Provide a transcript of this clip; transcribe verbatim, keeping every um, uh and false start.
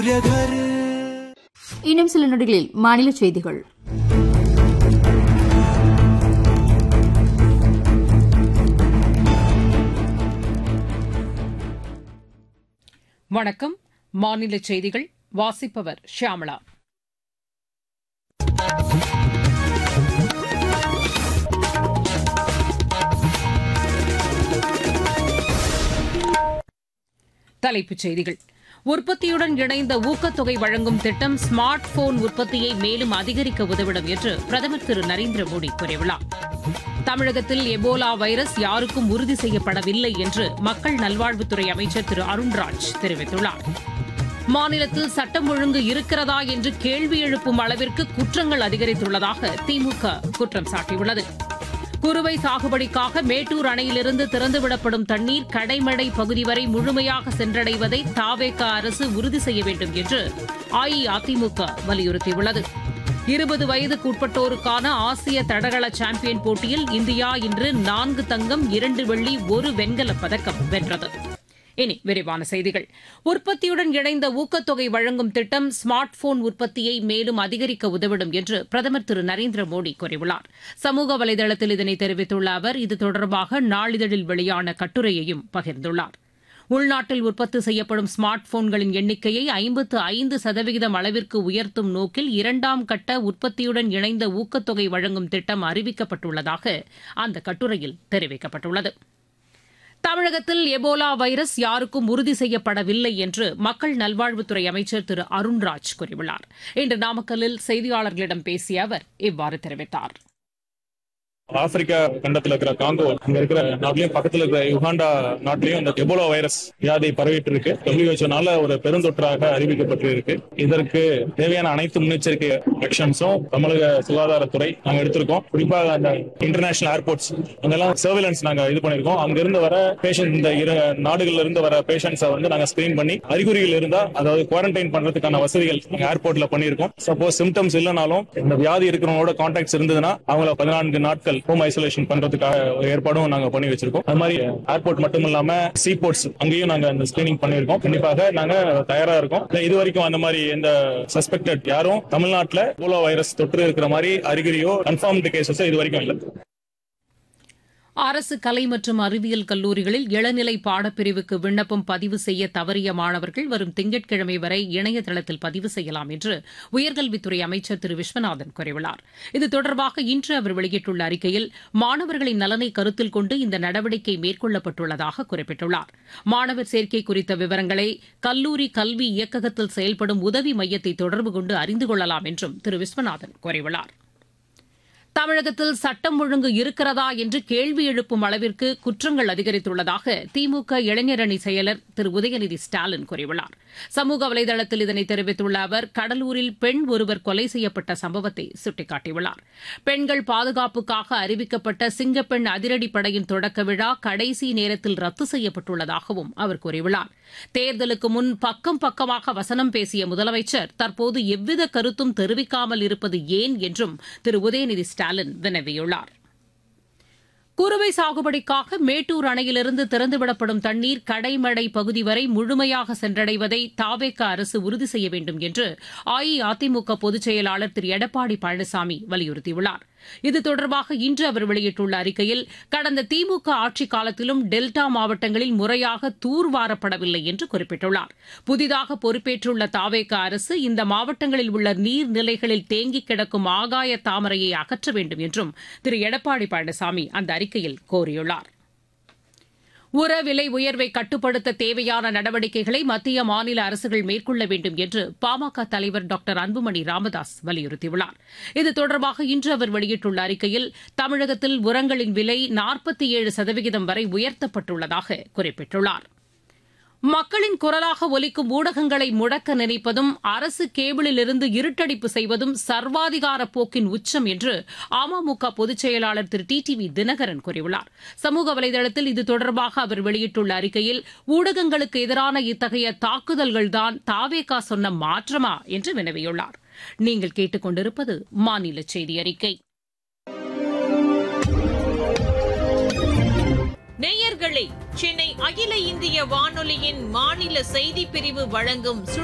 இன்னும் சில நொடிகளில் மாநில செய்திகள். வணக்கம். மாநில செய்திகள் வாசிப்பவர் ஷியாமளா. தலைப்புச் செய்திகள். உற்பத்தியுடன் இணைந்த ஊக்கத்தொகை வழங்கும் திட்டம் ஸ்மார்ட் போன் உற்பத்தியை மேலும் அதிகரிக்க உதவிடும் என்று பிரதமர் திரு நரேந்திர மோடி கூறியுள்ளார். தமிழகத்தில் எபோலா வைரஸ் யாருக்கும் உறுதி செய்யப்படவில்லை என்று மக்கள் நல்வாழ்வுத்துறை அமைச்சர் திரு அருண்ராஜ் தெரிவித்துள்ளார். மாநிலத்தில் சட்டம் ஒழுங்கு இருக்கிறதா என்று கேள்வி எழுப்பும் அளவிற்கு குற்றங்கள் அதிகரித்துள்ளதாக திமுக குற்றம் சாட்டியுள்ளது. குறுவை சாகுபடிக்காக மேட்டூர் அணையிலிருந்து திறந்துவிடப்படும் தண்ணீர் கடைமடை பகுதி வரை முழுமையாக சென்றடைவதை தாவேகா அரசு உறுதி செய்ய வேண்டும் என்று அஇஅதிமுக வலியுறுத்தியுள்ளது. இருபது வயதுக்கு உட்பட்டோருக்கான ஆசிய தடகள சாம்பியன் போட்டியில் இந்தியா இன்று நான்கு தங்கம், இரண்டு வெள்ளி, ஒரு வெண்கலப் பதக்கம் வென்றது. இனி விரிவான செய்திகள். உற்பத்தியுடன் இணைந்த ஊக்கத்தொகை வழங்கும் திட்டம் ஸ்மார்ட் போன் உற்பத்தியை மேலும் அதிகரிக்க உதவிடும் என்று பிரதமர் திரு நரேந்திர மோடி கூறியுள்ளார். சமூக வலைதளத்தில் இதனை தெரிவித்துள்ள அவர் இது தொடர்பாக நாளிதழில் வெளியான கட்டுரையையும் பகிர்ந்துள்ளார். உள்நாட்டில் உற்பத்தி செய்யப்படும் ஸ்மார்ட் போன்களின் எண்ணிக்கையை ஐம்பத்து ஐந்து சதவீதம் அளவிற்கு உயர்த்தும் நோக்கில் இரண்டாம் கட்ட உற்பத்தியுடன் இணைந்த ஊக்கத்தொகை வழங்கும் திட்டம் அறிவிக்கப்பட்டுள்ளதாக அந்த கட்டுரையில் தெரிவிக்கப்பட்டுள்ளது. தமிழகத்தில் எபோலா வைரஸ் யாருக்கும் உறுதி செய்யப்படவில்லை என்று மக்கள் நல்வாழ்வுத்துறை அமைச்சர் திரு அருண்ராஜ் கூறியுள்ளார். இன்று நாமக்கல்லில் செய்தியாளர்களிடம் பேசிய அவர் இவ்வாறு தெரிவித்தார். ஆப்பிரிக்கா கண்டத்துல இருக்கிற காங்கோ, அங்க இருக்கிற நாட்டிலையும் பக்கத்துல இருக்கிற யுகாண்டா நாட்டிலையும் இந்த எபோலா வைரஸ் வியாதி பரவிட்டு இருக்கு. டபிள்யூஹெச்ஓனால ஒரு பெருந்தொற்றாக அறிவிக்கப்பட்டு இருக்கு. இதற்கு தேவையான அனைத்து முன்னெச்சரிக்கை ஆக்ஷன்ஸும் தமிழக சுகாதாரத்துறை நாங்க எடுத்திருக்கோம். குறிப்பாக அந்த இன்டர்நேஷனல் ஏர்போர்ட்ஸ் அங்கெல்லாம் சர்வேலன்ஸ் நாங்க இது பண்ணிருக்கோம். அங்க இருந்து வர பேஷண்ட், இந்த இரு நாடுகள்ல இருந்து வர பேஷண்ட்ஸை வந்து நாங்க ஸ்கிரீன் பண்ணி அறிகுறிகள் இருந்தா அதாவது குவாரண்டைன் பண்றதுக்கான வசதிகள் நாங்க ஏர்போர்ட்ல பண்ணிருக்கோம். சப்போஸ் சிம்டம்ஸ் இல்லைனாலும் இந்த வியாதி இருக்கிறவங்களோட கான்டாக்ட்ஸ் இருந்ததுன்னா அவங்கள பதினான்கு நாட்கள் ஹோம் ஐசோலேஷன் பண்றதுக்காக ஏற்பாடும் நாங்க பண்ணி வச்சிருக்கோம். அது மாதிரி ஏர்போர்ட் மட்டும் இல்லாம சீ போர்ட்ஸ் அங்கேயும் நாங்க அந்த ஸ்கிரீனிங் பண்ணிருக்கோம். கண்டிப்பாக நாங்க தயாரா இருக்கோம். இது வரைக்கும் அந்த மாதிரி எந்த சஸ்பெக்டட் யாரும் தமிழ்நாட்டில் எபோலா வைரஸ் தொற்று இருக்கிற மாதிரி அறிகுறியோ கன்ஃபார்ம்டு கேசஸோ இது வரைக்கும் இல்லை. அரசு கலை மற்றும் அறிவியல் கல்லூரிகளில் இளநிலை பாடப்பிரிவுக்கு விண்ணப்பம் பதிவு செய்ய தவறிய மாணவர்கள் வரும் திங்கட்கிழமை வரை இணையதளத்தில் பதிவு செய்யலாம் என்று உயர்கல்வித்துறை அமைச்சர் திரு விஸ்வநாதன் கூறியுள்ளார். இது தொடர்பாக இன்று அவர் வெளியிட்டுள்ள அறிக்கையில் மாணவர்களின் நலனை கருத்தில் கொண்டு இந்த நடவடிக்கை மேற்கொள்ளப்பட்டுள்ளதாக குறிப்பிட்டுள்ளார். மாணவர் சேர்க்கை குறித்த விவரங்களை கல்லூரி கல்வி இயக்ககத்தில் செயல்படும் உதவி மையத்தை தொடர்பு கொண்டு அறிந்து கொள்ளலாம் என்றும் திரு விஸ்வநாதன் கூறியுள்ளார். தமிழகத்தில் சட்டம் ஒழுங்கு இருக்கிறதா என்று கேள்வி எழுப்பும் அளவிற்கு குற்றங்கள் அதிகரித்துள்ளதாக திமுக இளைஞரணி செயலர் திரு உதயநிதி ஸ்டாலின் கூறியுள்ளார். சமூக வலைதளத்தில் இதனை தெரிவித்துள்ள அவர் கடலூரில் பெண் ஒருவர் கொலை செய்யப்பட்ட சம்பவத்தை சுட்டிக்காட்டியுள்ளார். பெண்கள் பாதுகாப்புக்காக அறிவிக்கப்பட்ட சிங்கப்பெண் அதிரடிப்படையின் தொடக்க விழா கடைசி நேரத்தில் ரத்து செய்யப்பட்டுள்ளதாகவும் அவர் கூறியுள்ளார். தேர்தலுக்கு முன் பக்கம் பக்கமாக வசனம் பேசிய முதலமைச்சர் தற்போது எவ்வித கருத்தும் தெரிவிக்காமல் இருப்பது ஏன் என்றும் திரு உதயநிதி ஸ்டாலின் வினவியுள்ளார். குறுவை சாகுபடிக்காக மேட்டூர் அணையிலிருந்து திறந்துவிடப்படும் தண்ணீர் கடைமடை பகுதி வரை முழுமையாக சென்றடைவதை தாவேகா அரசு உறுதி செய்ய வேண்டும் என்று அஇஅதிமுக பொதுச் செயலாளர் திரு எடப்பாடி பழனிசாமி வலியுறுத்தியுள்ளார். இது தொடர்பாக இன்று அவர் வெளியிட்டுள்ள அறிக்கையில் கடந்த திமுக ஆட்சிக் காலத்திலும் டெல்டா மாவட்டங்களில் முறையாக தூர்வாரப்படவில்லை என்று குறிப்பிட்டுள்ளார். புதிதாக பொறுப்பேற்றுள்ள தாவேகா அரசு இந்த மாவட்டங்களில் உள்ள நீர்நிலைகளில் தேங்கிக் கிடக்கும் ஆகாய தாமரையை அகற்ற வேண்டும் என்றும் திரு எடப்பாடி பழனிசாமி அந்த அறிக்கையில் கோரியுள்ளார். உர விலை உயர்வை கட்டுப்படுத்த தேவையான நடவடிக்கைகளை மத்திய மாநில அரசுகள் மேற்கொள்ள வேண்டும் என்று பாமக தலைவர் டாக்டர் அன்புமணி ராமதாஸ் வலியுறுத்தியுள்ளார். இது தொடர்பாக இன்று அவர் வெளியிட்டுள்ள அறிக்கையில் தமிழகத்தில் உரங்களின் விலை நாற்பத்தி ஏழு சதவிகிதம் வரை உயர்த்தப்பட்டுள்ளதாக குறிப்பிட்டுள்ளார். மக்களின் குரலாக ஒலிக்கும் ஊடகங்களை முடக்க நினைப்பதும் அரசு கேபிளிலிருந்து இருட்டடிப்பு செய்வதும் சர்வாதிகார போக்கின் உச்சம் என்று அமமுக பொதுச் செயலாளர் திரு டி டி வி தினகரன் கூறியுள்ளார். சமூக வலைதளத்தில் இது தொடர்பாக அவர் வெளியிட்டுள்ள அறிக்கையில் ஊடகங்களுக்கு எதிரான இத்தகைய தாக்குதல்கள்தான் தாவேகா சொன்ன மாற்றமா என்று வினவியுள்ளார். நீங்கள் கேட்டுக் கொண்டிருப்பது மாநில செய்தி அறிக்கை. நேயர்களே, சென்னை அகில இந்திய வானொலியின் மாநில செய்திப் பிரிவு வழங்கும்